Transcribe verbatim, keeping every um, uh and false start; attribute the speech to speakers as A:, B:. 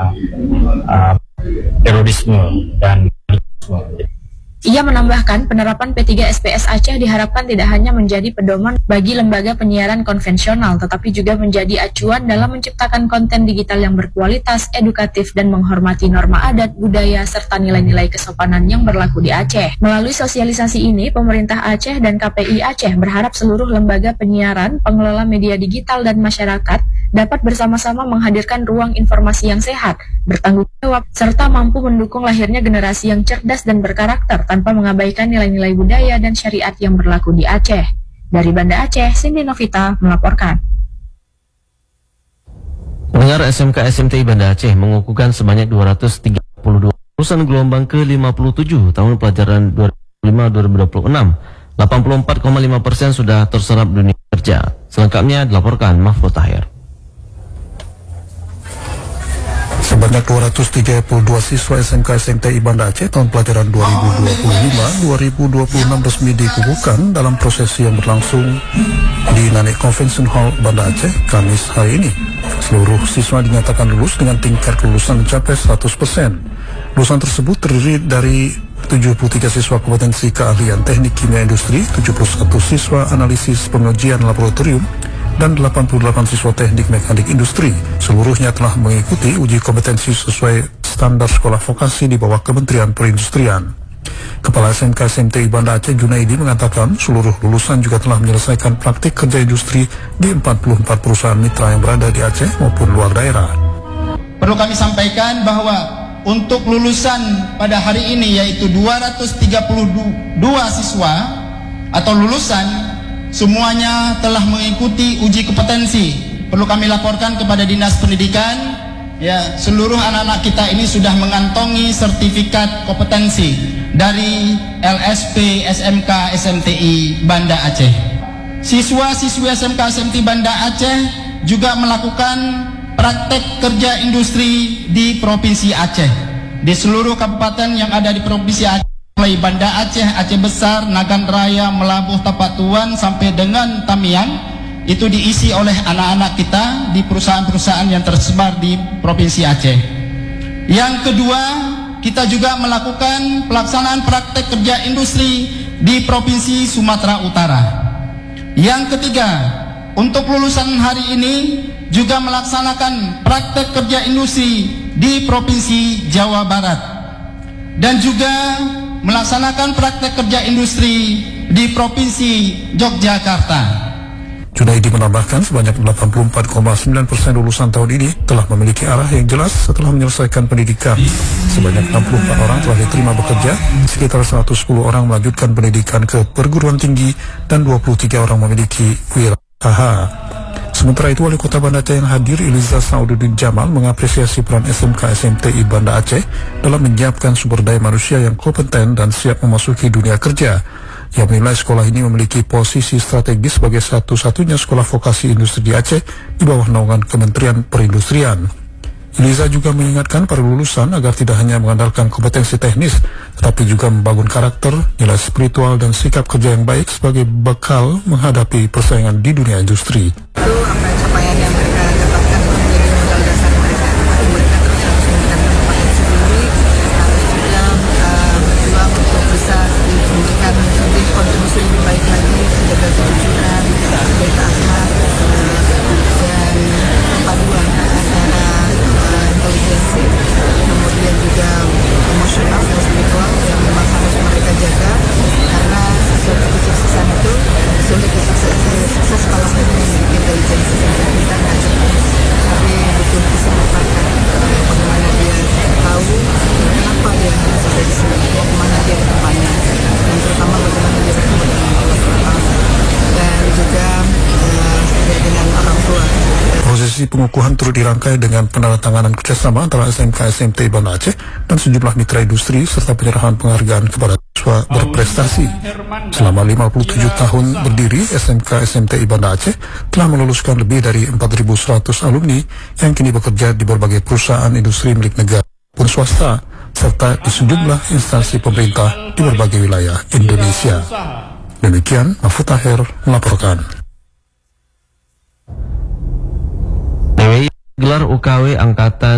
A: uh, terorisme dan radikalisme.
B: Ia menambahkan penerapan P tiga S P S Aceh diharapkan tidak hanya menjadi pedoman bagi lembaga penyiaran konvensional, tetapi juga menjadi acuan dalam menciptakan konten digital yang berkualitas, edukatif, dan menghormati norma adat, budaya, serta nilai-nilai kesopanan yang berlaku di Aceh. Melalui sosialisasi ini, pemerintah Aceh dan K P I Aceh berharap seluruh lembaga penyiaran, pengelola media digital, dan masyarakat dapat bersama-sama menghadirkan ruang informasi yang sehat, bertanggung jawab, serta mampu mendukung lahirnya generasi yang cerdas dan berkarakter tanpa mengabaikan nilai-nilai budaya dan syariat yang berlaku di Aceh. Dari Banda Aceh, Cindy Novita melaporkan.
C: Pendengar, S M K S M T I Banda Aceh mengukuhkan sebanyak dua ratus tiga puluh dua lulusan gelombang ke lima puluh tujuh tahun pelajaran dua ribu dua puluh lima dua ribu dua puluh enam. delapan puluh empat koma lima persen sudah terserap dunia kerja. Selengkapnya dilaporkan Mahfud Tahir.
D: Sebanyak dua ratus tiga puluh dua siswa S M K S M T I Banda Aceh tahun pelajaran dua ribu dua puluh lima dua ribu dua puluh enam resmi dikukuhkan dalam prosesi yang berlangsung di Nanik Convention Hall Banda Aceh Kamis hari ini. Seluruh siswa dinyatakan lulus dengan tingkat kelulusan mencapai seratus persen. Lulusan tersebut terdiri dari tujuh puluh tiga siswa kompetensi keahlian teknik kimia industri, tujuh puluh satu siswa analisis pengujian laboratorium, dan delapan puluh delapan siswa teknik mekanik industri. Seluruhnya telah mengikuti uji kompetensi sesuai standar sekolah vokasi di bawah Kementerian Perindustrian. Kepala S M K S M T I Banda Aceh Junaidi mengatakan seluruh lulusan juga telah menyelesaikan praktik kerja industri di empat puluh empat perusahaan mitra yang berada di Aceh maupun luar daerah.
E: Perlu kami sampaikan bahwa untuk lulusan pada hari ini yaitu dua ratus tiga puluh dua siswa atau lulusan semuanya telah mengikuti uji kompetensi. Perlu kami laporkan kepada Dinas Pendidikan, ya, seluruh anak-anak kita ini sudah mengantongi sertifikat kompetensi dari L S P S M K S M T I Banda Aceh. Siswa-siswi S M K S M T I Banda Aceh juga melakukan praktek kerja industri di Provinsi Aceh. Di seluruh kabupaten yang ada di Provinsi Aceh, mulai Banda Aceh, Aceh Besar, Nagan Raya, Melabuh, Tapak Tuan sampai dengan Tamiang, itu diisi oleh anak-anak kita di perusahaan-perusahaan yang tersebar di Provinsi Aceh. Yang kedua, kita juga melakukan pelaksanaan praktek kerja industri di Provinsi Sumatera Utara. Yang ketiga, untuk lulusan hari ini juga melaksanakan praktek kerja industri di Provinsi Jawa Barat dan juga melaksanakan praktek kerja industri di Provinsi Yogyakarta.
D: Junaidi menambahkan sebanyak delapan puluh empat koma sembilan persen lulusan tahun ini telah memiliki arah yang jelas setelah menyelesaikan pendidikan. Sebanyak enam puluh empat orang telah diterima bekerja, sekitar seratus sepuluh orang melanjutkan pendidikan ke perguruan tinggi, dan dua puluh tiga orang memiliki wirausaha. Sementara itu, Wali Kota Banda Aceh yang hadir, Iliza Saududdin Jamal, mengapresiasi peran S M K S M T I Banda Aceh dalam menyiapkan sumber daya manusia yang kompeten dan siap memasuki dunia kerja. Ia menilai sekolah ini memiliki posisi strategis sebagai satu-satunya sekolah vokasi industri di Aceh di bawah naungan Kementerian Perindustrian. Iliza juga mengingatkan para lulusan agar tidak hanya mengandalkan kompetensi teknis, tetapi juga membangun karakter, nilai spiritual, dan sikap kerja yang baik sebagai bekal menghadapi persaingan di dunia industri.
F: Itu apa capaian yang mereka dapatkan menjadi modal dasar mereka. Mereka terus harus meningkatkan kompetensi diri, harus juga uh, berjuang untuk bisa memberikan lebih kontribusi lebih baik lagi, menjaga kejujuran, menjaga akhlak, uh, dan perpaduan antara uh, intelijensi, kemudian juga emosional dan spiritual yang memang harus mereka jaga, karena sesuatu kesuksesan itu sulit sukses kalau hanya memiliki intelijensi saja. Kita nggak cukup, tapi butuh kesempatan bagaimana dia tahu kenapa dia harus ada di sini, kemana dia ke depannya, dan terutama bagaimana dia bertemu dengan Allah Subhanahu wa taala dan juga uh, dengan orang tua.
D: Prosesi pengukuhan turut dirangkai dengan penandatanganan kerjasama antara S M K S M T I Banda Aceh dan sejumlah mitra industri serta penyerahan penghargaan kepada siswa berprestasi. Selama lima puluh tujuh tahun berdiri, S M K S M T I Banda Aceh telah meluluskan lebih dari empat ribu seratus alumni yang kini bekerja di berbagai perusahaan industri milik negara maupun swasta serta di sejumlah instansi pemerintah di berbagai wilayah Indonesia. Demikian, Mahfud Tahir melaporkan.
C: Gelar U K W Angkatan